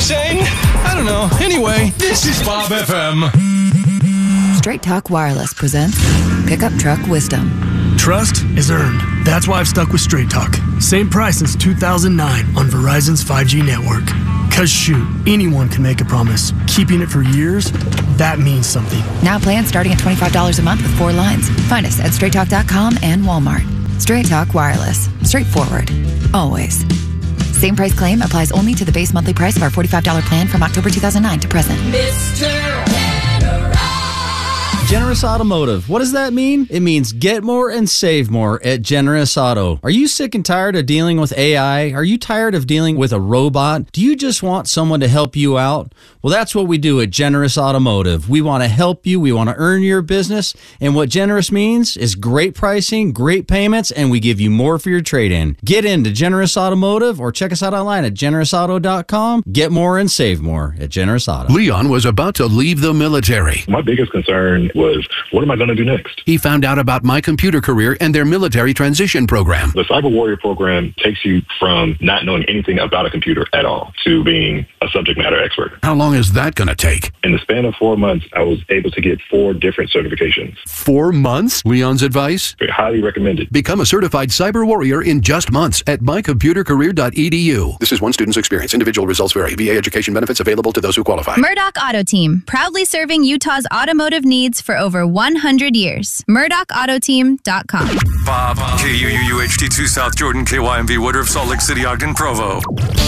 saying? I don't know. Anyway, this is Bob FM. Straight Talk Wireless presents Pickup Truck Wisdom. Trust is earned. That's why I've stuck with Straight Talk. Same price since 2009 on Verizon's 5G network. Cause shoot, anyone can make a promise. Keeping it for years, that means something. Now plans starting at $25 a month with 4 lines. Find us at straighttalk.com and Walmart. Straight Talk Wireless. Straightforward. Always. Same price claim applies only to the base monthly price of our $45 plan from October 2009 to present. Generous Automotive. What does that mean? It means get more and save more at Generous Auto. Are you sick and tired of dealing with AI? Are you tired of dealing with a robot? Do you just want someone to help you out? Well, that's what we do at Generous Automotive. We want to help you. We want to earn your business. And what Generous means is great pricing, great payments, and we give you more for your trade-in. Get into Generous Automotive or check us out online at generousauto.com. Get more and save more at Generous Auto. Leon was about to leave the military. My biggest concern was, what am I going to do next? He found out about My Computer Career and their military transition program. The Cyber Warrior program takes you from not knowing anything about a computer at all to being a subject matter expert. How long is that going to take? In the span of 4 months, I was able to get 4 different certifications. 4 months? Leon's advice? Highly recommended. Become a certified cyber warrior in just months at mycomputercareer.edu. This is one student's experience. Individual results vary. VA education benefits available to those who qualify. Murdoch Auto Team, proudly serving Utah's automotive needs for over 100 years. MurdochAutoteam.com. Bob, KUUU HD2 South Jordan, KYMV Woodruff, Salt Lake City, Ogden, Provo.